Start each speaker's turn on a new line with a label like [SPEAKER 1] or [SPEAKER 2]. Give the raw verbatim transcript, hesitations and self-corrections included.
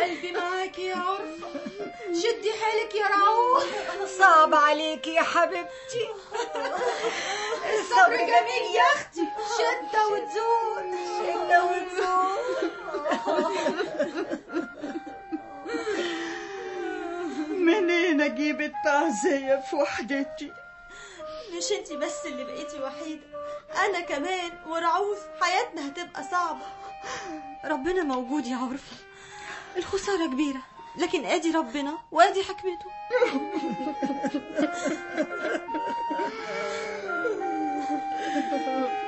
[SPEAKER 1] قلبي معاكي يا عرفة، شدي حيلك يا رعوف.
[SPEAKER 2] صعب عليكي يا حبيبتي.
[SPEAKER 1] الصبر جميل يا اختي، شدة وتزول
[SPEAKER 2] شدة وتزول. منين اجيب التعزية في وحدتي؟
[SPEAKER 1] مش انتي بس اللي بقيتي وحيدة، انا كمان ورعوف حياتنا هتبقى صعبة. ربنا موجود يا عرفة، الخسارة كبيرة لكن ادي ربنا وادي حكمته.